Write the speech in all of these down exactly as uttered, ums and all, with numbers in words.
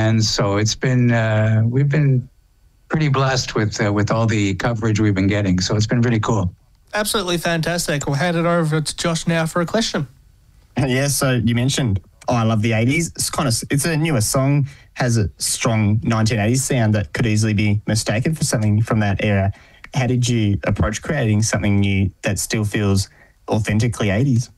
bands. So it's been, uh, we've been pretty blessed with uh, with all the coverage we've been getting. So it's been really cool. Absolutely fantastic. We'll hand it over to Josh now for a question. Yeah, so you mentioned oh, I Love the eighties. It's kind of, it's a newer song, has a strong nineteen eighties sound that could easily be mistaken for something from that era. How did you approach creating something new that still feels authentically eighties?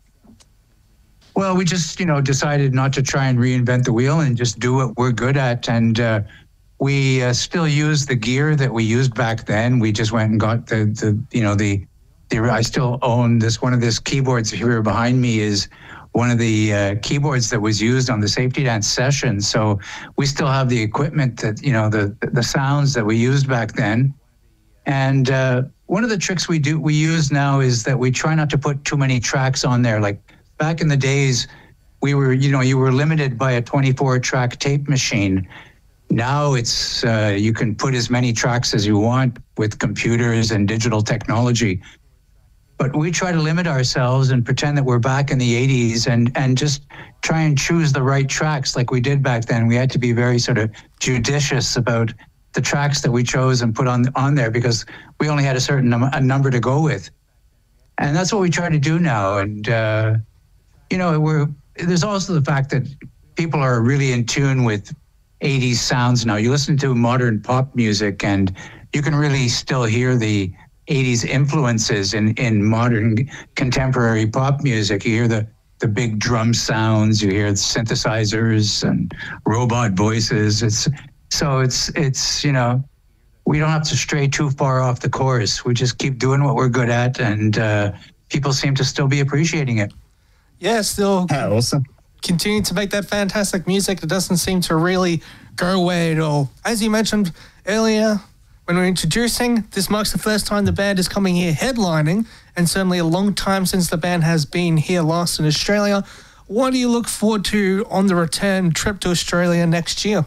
Well, we just, you know, decided not to try and reinvent the wheel and just do what we're good at. And uh, we uh, still use the gear that we used back then. We just went and got the, the you know, the, the, I still own this, one of this keyboards here behind me is one of the uh, keyboards that was used on the Safety Dance session. So we still have the equipment that, you know, the, the sounds that we used back then. And uh, one of the tricks we do, we use now is that we try not to put too many tracks on there. Like back in the days, we were, you know, you were limited by a twenty-four track tape machine. Now it's, uh, you can put as many tracks as you want with computers and digital technology. But we try to limit ourselves and pretend that we're back in the eighties and, and just try and choose the right tracks like we did back then. We had to be very sort of judicious about the tracks that we chose and put on on there because we only had a certain num- a number to go with. And that's what we try to do now. And, uh, you know, we're there's also the fact that people are really in tune with eighties sounds now. You listen to modern pop music and you can really still hear the eighties influences in, in modern contemporary pop music. You hear the, the big drum sounds, you hear the synthesizers and robot voices. It's so it's, it's, you know, we don't have to stray too far off the course. We just keep doing what we're good at and uh, people seem to still be appreciating it. Yeah, still oh, awesome. Continue to make that fantastic music. It doesn't seem to really go away at all. As you mentioned earlier, when we we're introducing, this marks the first time the band is coming here headlining, and certainly a long time since the band has been here last in Australia. What do you look forward to on the return trip to Australia next year?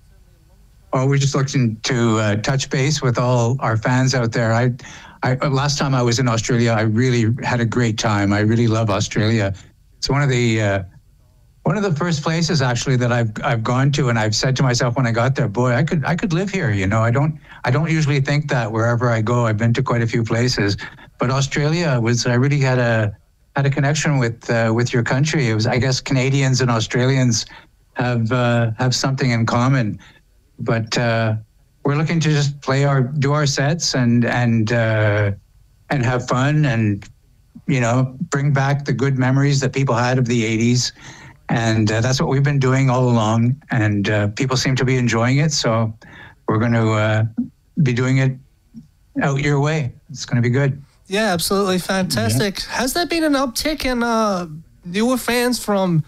Well, we're just looking to uh, touch base with all our fans out there. I, I, last time I was in Australia, I really had a great time. I really love Australia. It's one of the uh, one of the first places actually that I've I've gone to, and I've said to myself when I got there, boy, I could I could live here. You know, I don't I don't usually think that wherever I go. I've been to quite a few places, but Australia was I really had a had a connection with uh, with your country. It was I guess Canadians and Australians have uh, have something in common. But uh, we're looking to just play our, do our sets and and uh, and have fun and, you know, bring back the good memories that people had of the eighties. And uh, that's what we've been doing all along. And uh, people seem to be enjoying it. So we're going to uh, be doing it out your way. It's going to be good. Yeah, absolutely fantastic. Yeah. Has there been an uptick in uh, newer fans from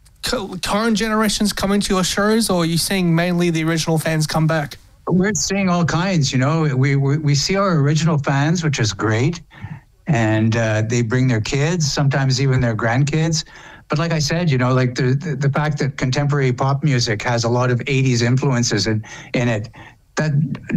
current generations coming to your shows, or are you seeing mainly the original fans come back? We're seeing all kinds, you know. We we, we see our original fans, which is great, and uh, they bring their kids, sometimes even their grandkids. But like I said, you know, like the, the the fact that contemporary pop music has a lot of eighties influences in in it, that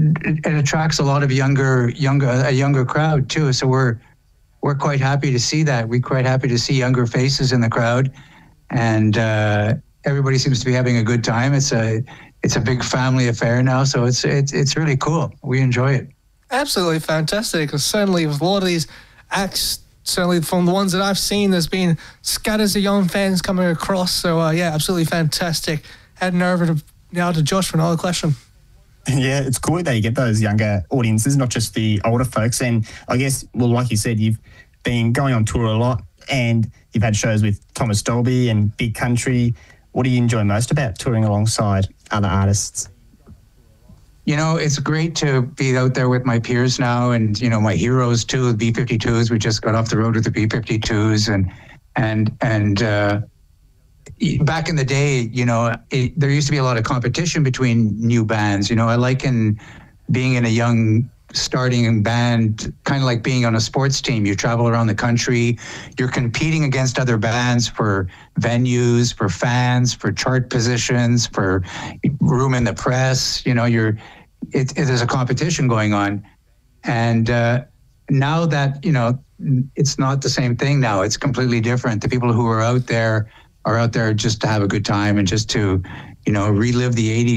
it attracts a lot of younger younger a younger crowd too. So we're we're quite happy to see that. We're quite happy to see younger faces in the crowd. And uh, everybody seems to be having a good time. It's a it's a big family affair now, so it's it's it's really cool. We enjoy it. Absolutely fantastic. Certainly, with a lot of these acts, certainly from the ones that I've seen, there's been scatters of young fans coming across. So uh, yeah, absolutely fantastic. Heading over to now to Josh for another question. Yeah, it's cool that you get those younger audiences, not just the older folks. And I guess, well, like you said, you've been going on tour a lot, and you've had shows with Thomas Dolby and Big Country. What do you enjoy most about touring alongside other artists? You know, it's great to be out there with my peers now and, you know, my heroes too, the B fifty-twos. We just got off the road with the B fifty-twos. And, and, and uh, back in the day, you know, it, there used to be a lot of competition between new bands. You know, I like in being in a young starting band, kind of like being on a sports team. You travel around the country, you're competing against other bands for venues, for fans, for chart positions, for room in the press. You know, you're, it, it is a competition going on. And uh, now that, you know, it's not the same thing now. It's completely different. The people who are out there are out there just to have a good time and just to, you know, relive the eighties.